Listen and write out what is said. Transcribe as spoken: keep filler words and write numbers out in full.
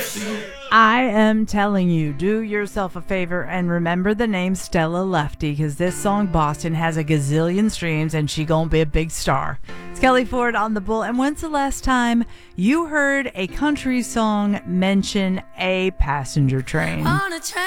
I am telling you, do yourself a favor and remember the name Stella Lefty, because this song Boston has a gazillion streams and she gonna be a big star. It's Kelly Ford on The Bull. And when's the last time you heard a country song mention a passenger train? On a train.